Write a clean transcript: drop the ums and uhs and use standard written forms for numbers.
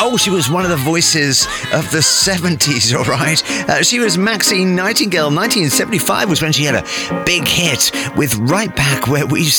Oh, she was one of the voices of the 70s, all right? She was Maxine Nightingale. 1975 was when she had a big hit with Right Back Where We